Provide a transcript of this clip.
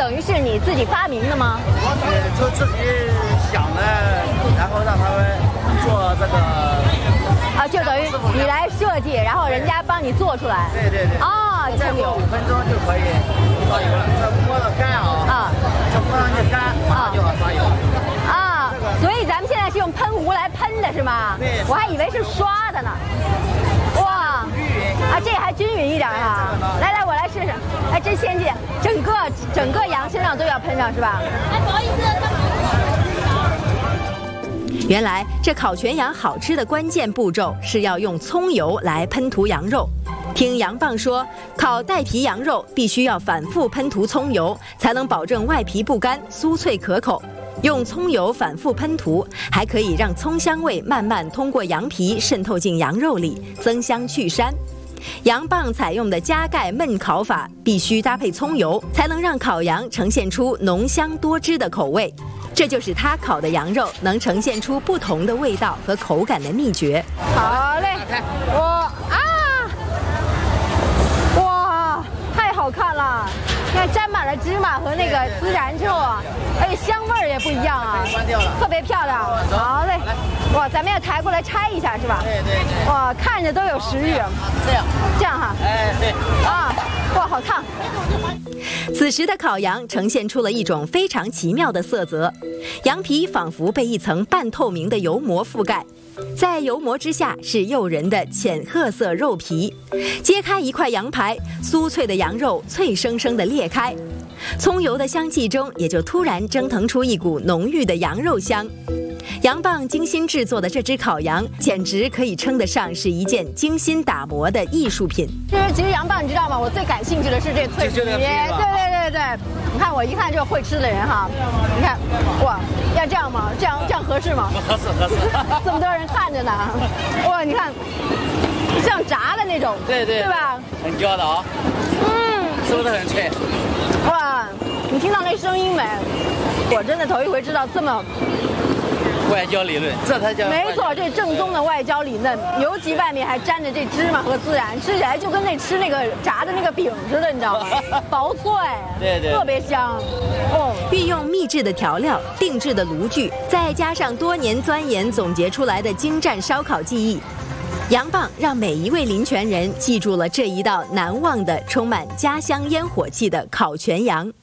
等于是你自己发明的吗？ 就自己想的，然后让他们做这个。 啊，就等于你来设计，然后人家帮你做出来。 对对对。 啊， 再过5分钟就可以刷油了，这摸着干啊。啊。这摸上去干，马上就好刷油。 啊，所以咱们现在是用喷壶来喷的是吗？ 对。 我还以为是刷的呢。哇。啊，这还均匀一点哈。来来，我来试试。哎，真先进，整个羊身上都要喷上是吧？ 哎，不好意思。 原来这烤全羊好吃的关键步骤是要用葱油来喷涂羊肉。听杨棒说，烤带皮羊肉必须要反复喷涂葱油，才能保证外皮不干、酥脆可口。用葱油反复喷涂，还可以让葱香味慢慢通过羊皮渗透进羊肉里，增香去膻。杨棒采用的加盖焖烤法必须搭配葱油，才能让烤羊呈现出浓香多汁的口味。这就是他烤的羊肉能呈现出不同的味道和口感的秘诀。 好嘞，哇，太好看了！你看沾满了芝麻和那个孜然之后啊，而且香味儿也不一样啊，特别漂亮。好嘞，哇，咱们要抬过来拆一下是吧？ 对对对。 哇，看着都有食欲。这样哈。 哎，对。 啊，哇，好烫。 此时的烤羊呈现出了一种非常奇妙的色泽，羊皮仿佛被一层半透明的油膜覆盖，在油膜之下是诱人的浅褐色肉皮。揭开一块羊排，酥脆的羊肉脆生生地裂开，葱油的香气中也就突然蒸腾出一股浓郁的羊肉香。杨棒精心制作的这只烤羊，简直可以称得上是一件精心打磨的艺术品。 其实杨棒，你知道吗？我最感兴趣的是这脆皮。对，你看我一看就是会吃的人哈。你看，哇，要这样吗？这样合适吗？ 合适。 这么多人看着呢，哇，你看，像炸的那种，对吧？ 很焦的啊。是不是很脆？ 哇，你听到那声音没？我真的头一回知道这么。 外焦里嫩，这才叫没错，这正宗的外焦里嫩，尤其外面还沾着这芝麻和孜然，吃起来就跟吃那个炸的那个饼似的，你知道吗？薄脆， 对， 特别香。 运用秘制的调料、定制的炉具，再加上多年钻研总结出来的精湛烧烤技艺，杨棒让每一位临泉人记住了这一道难忘的、充满家乡烟火气的烤全羊。